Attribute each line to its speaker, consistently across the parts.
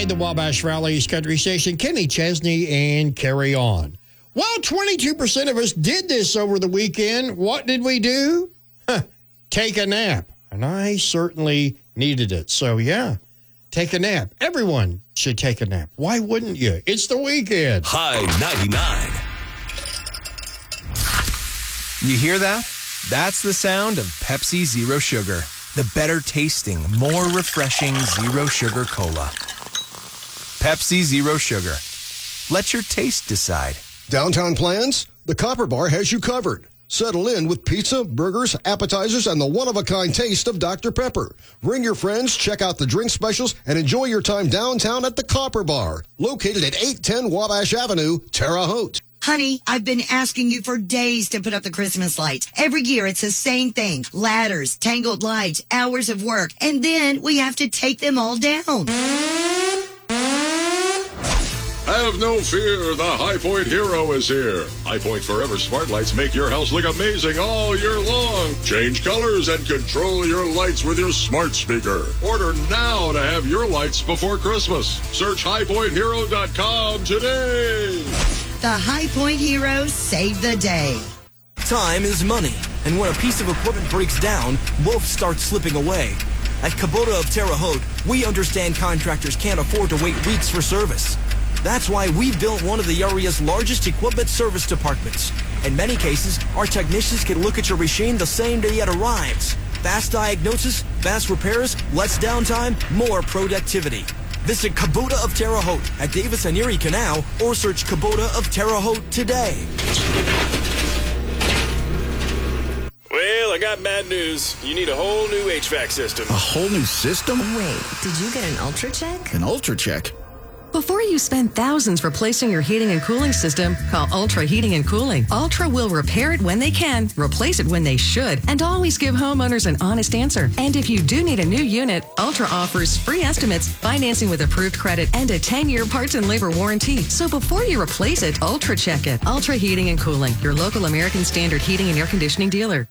Speaker 1: the Wabash Valley's country station, Kenny Chesney, and Carry On. Well, 22% of us did this over the weekend. What did we do? Take a nap. And I certainly needed it. So, yeah, take a nap. Everyone should take a nap. Why wouldn't you? It's the weekend.
Speaker 2: High 99.
Speaker 3: You hear that? That's the sound of Pepsi Zero Sugar. The better tasting, more refreshing Zero Sugar Cola. Pepsi Zero Sugar. Let your taste decide.
Speaker 4: Downtown plans? The Copper Bar has you covered. Settle in with pizza, burgers, appetizers, and the one-of-a-kind taste of Dr. Pepper. Bring your friends, check out the drink specials, and enjoy your time downtown at the Copper Bar, located at 810 Wabash Avenue, Terre Haute.
Speaker 5: Honey, I've been asking you for days to put up the Christmas lights. Every year it's the same thing. Ladders, tangled lights, hours of work, and then we have to take them all down.
Speaker 6: Have no fear, the High Point Hero is here. High Point Forever Smart Lights make your house look amazing all year long. Change colors and control your lights with your smart speaker. Order now to have your lights before Christmas. Search highpointhero.com today.
Speaker 5: The High Point Heroes save the day.
Speaker 7: Time is money, and when a piece of equipment breaks down, both start slipping away. At Kubota of Terre Haute, we understand contractors can't afford to wait weeks for service. That's why we've built one of the area's largest equipment service departments. In many cases, our technicians can look at your machine the same day it arrives. Fast diagnosis, fast repairs, less downtime, more productivity. Visit Kubota of Terre Haute at Davis and Erie Canal or search Kubota of Terre Haute today.
Speaker 8: Well, I got bad news. You need a whole new HVAC system.
Speaker 9: A whole new system?
Speaker 10: Wait, did you get an Ultra Check?
Speaker 9: An Ultra Check?
Speaker 10: Before you spend thousands replacing your heating and cooling system, call Ultra Heating and Cooling. Ultra will repair it when they can, replace it when they should, and always give homeowners an honest answer. And if you do need a new unit, Ultra offers free estimates, financing with approved credit, and a 10-year parts and labor warranty. So before you replace it, Ultra check it. Ultra Heating and Cooling, your local American Standard heating and air conditioning dealer.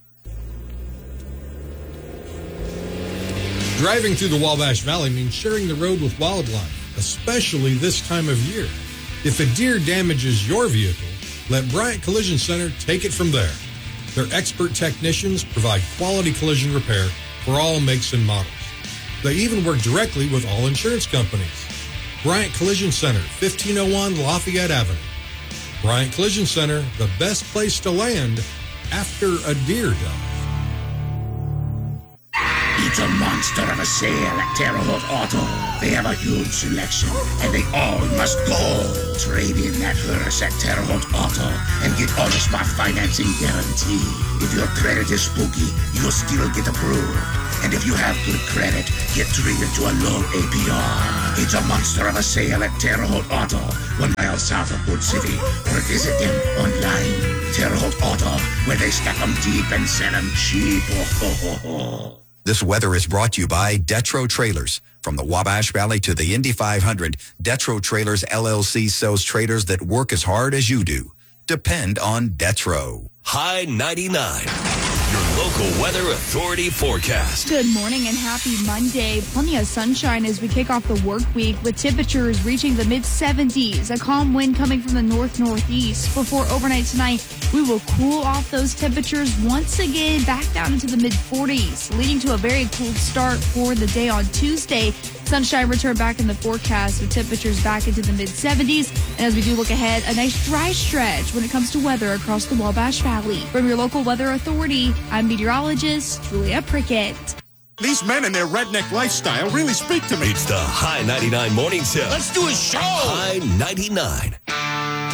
Speaker 11: Driving through the Wabash Valley means sharing the road with wildlife, especially this time of year. If a deer damages your vehicle, let Bryant Collision Center take it from there. Their expert technicians provide quality collision repair for all makes and models. They even work directly with all insurance companies. Bryant Collision Center, 1501 Lafayette Avenue. Bryant Collision Center, the best place to land after a deer dies.
Speaker 12: It's a monster of a sale at Terre Haute Auto. They have a huge selection, and they all must go. Trade in that hearse at Terre Haute Auto and get auto-spot financing guarantee. If your credit is spooky, you'll still get approved. And if you have good credit, get treated to a low APR. It's a monster of a sale at Terre Haute Auto, 1 mile south of Wood City. Or visit them online. Terre Haute Auto, where they stack them deep and sell them cheap.
Speaker 13: This weather is brought to you by Detro Trailers. From the Wabash Valley to the Indy 500, Detro Trailers LLC sells trailers that work as hard as you do. Depend on Detro.
Speaker 2: High 99. Your local weather authority forecast.
Speaker 14: Good morning and happy Monday. Plenty of sunshine as we kick off the work week with temperatures reaching the mid-70s. A calm wind coming from the north-northeast. Before overnight tonight, we will cool off those temperatures once again back down into the mid-40s, leading to a very cool start for the day on Tuesday. Sunshine return back in the forecast with temperatures back into the mid-70s. And as we do look ahead, a nice dry stretch when it comes to weather across the Wabash Valley. From your local weather authority, I'm meteorologist Julia Prickett.
Speaker 15: These men and their redneck lifestyle really speak to me.
Speaker 2: It's the High 99 Morning Show.
Speaker 15: Let's do a show.
Speaker 2: High 99.